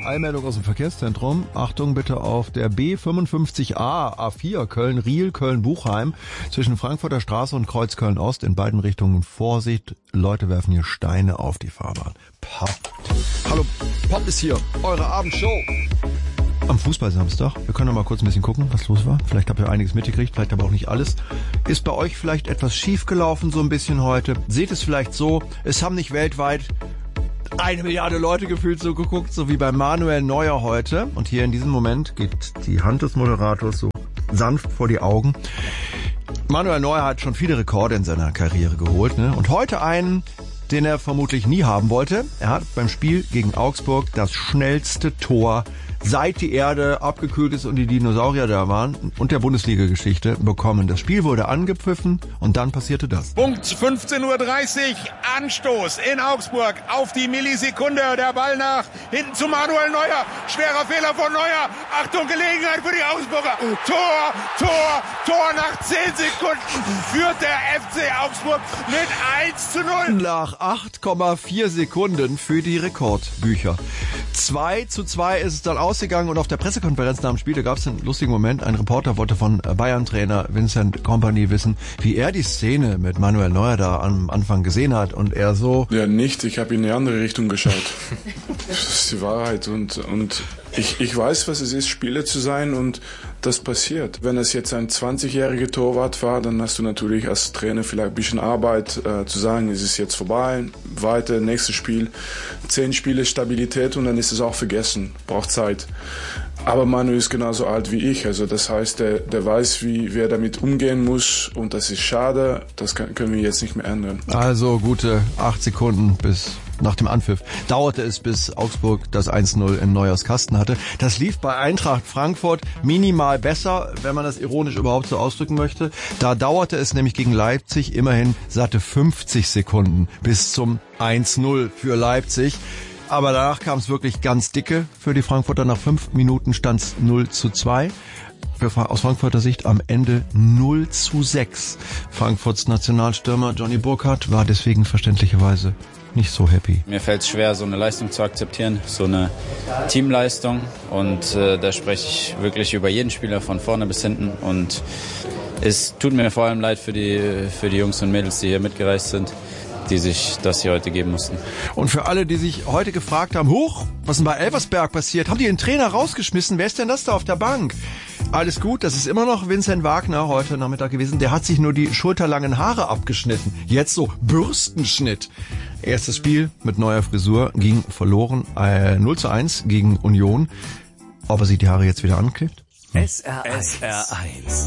Eilmeldung aus dem Verkehrszentrum. Achtung bitte auf der B55A, A4, Köln-Riel, Köln-Buchheim, zwischen Frankfurter Straße und Kreuz Köln-Ost, in beiden Richtungen Vorsicht, Leute werfen hier Steine auf die Fahrbahn. Pop. Hallo, Pop ist hier, eure Abendshow. Am Fußballsamstag, wir können noch mal kurz ein bisschen gucken, was los war. Vielleicht habt ihr einiges mitgekriegt, vielleicht aber auch nicht alles. Ist bei euch vielleicht etwas schief gelaufen so ein bisschen heute? Seht es vielleicht so, es haben nicht weltweit 1 Milliarde Leute gefühlt so geguckt, so wie bei Manuel Neuer heute. Und hier in diesem Moment geht die Hand des Moderators so sanft vor die Augen. Manuel Neuer hat schon viele Rekorde in seiner Karriere geholt, ne? Und heute einen, den er vermutlich nie haben wollte. Er hat beim Spiel gegen Augsburg das schnellste Tor, seit die Erde abgekühlt ist und die Dinosaurier da waren, und der Bundesliga-Geschichte bekommen. Das Spiel wurde angepfiffen und dann passierte das. Punkt 15:30 Uhr, Anstoß in Augsburg auf die Millisekunde. Der Ball nach hinten zu Manuel Neuer. Schwerer Fehler von Neuer. Achtung, Gelegenheit für die Augsburger. Tor nach 10 Sekunden führt der FC Augsburg mit 1:0. Nach 8,4 Sekunden für die Rekordbücher. 2:2 ist es dann ausgegangen, und auf der Pressekonferenz nach dem Spiel, da gab es einen lustigen Moment. Ein Reporter wollte von Bayern-Trainer Vincent Kompany wissen, wie er die Szene mit Manuel Neuer da am Anfang gesehen hat, und er so... Ja, nicht. Ich habe in eine andere Richtung geschaut. Das ist die Wahrheit, und ich weiß, was es ist, Spieler zu sein, und das passiert. Wenn es jetzt ein 20-jähriger Torwart war, dann hast du natürlich als Trainer vielleicht ein bisschen Arbeit zu sagen, es ist jetzt vorbei, weiter, nächstes Spiel, 10 Spiele Stabilität, und dann ist es auch vergessen, braucht Zeit. Aber Manu ist genauso alt wie ich, also das heißt, der weiß, wie er damit umgehen muss, und das ist schade, das können wir jetzt nicht mehr ändern. Also gute 8 Sekunden bis nach dem Anpfiff dauerte es, bis Augsburg das 1:0 in Neuers Kasten hatte. Das lief bei Eintracht Frankfurt minimal besser, wenn man das ironisch überhaupt so ausdrücken möchte. Da dauerte es nämlich gegen Leipzig immerhin satte 50 Sekunden bis zum 1:0 für Leipzig. Aber danach kam es wirklich ganz dicke für die Frankfurter. Nach 5 Minuten stand es 0:2. Aus Frankfurter Sicht am Ende 0:6. Frankfurts Nationalstürmer Johnny Burkhardt war deswegen verständlicherweise nicht so happy. Mir fällt es schwer, so eine Leistung zu akzeptieren, so eine Teamleistung. Und da spreche ich wirklich über jeden Spieler von vorne bis hinten. Und es tut mir vor allem leid für die Jungs und Mädels, die hier mitgereist sind, die sich das hier heute geben mussten. Und für alle, die sich heute gefragt haben, huch, was ist denn bei Elversberg passiert? Haben die den Trainer rausgeschmissen? Wer ist denn das da auf der Bank? Alles gut, das ist immer noch Vincent Wagner heute Nachmittag gewesen. Der hat sich nur die schulterlangen Haare abgeschnitten. Jetzt so Bürstenschnitt. Erstes Spiel mit neuer Frisur ging verloren. 0:1 gegen Union. Ob er sich die Haare jetzt wieder anklebt? SR1.